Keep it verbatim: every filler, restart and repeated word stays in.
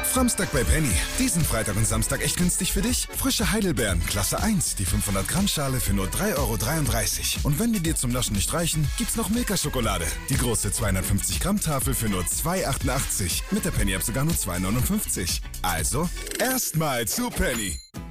Framstag bei Penny. Diesen Freitag und Samstag echt günstig für dich? Frische Heidelbeeren, Klasse eins, die fünfhundert Gramm Schale für nur drei Euro dreiunddreißig. Und wenn die dir zum Naschen nicht reichen, gibt's noch Milka-Schokolade. Die große zweihundertfünfzig Gramm Tafel für nur zwei Euro achtundachtzig. Mit der Penny-App sogar nur zwei Euro neunundfünfzig. Also, erstmal zu Penny.